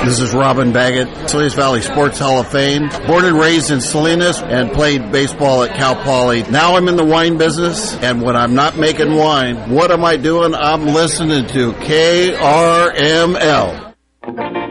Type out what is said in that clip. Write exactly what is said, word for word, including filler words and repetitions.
This is Robin Baggett, Salinas Valley Sports Hall of Fame. Born and raised in Salinas and played baseball at Cal Poly. Now I'm in the wine business, and when I'm not making wine, what am I doing? I'm listening to K R M L.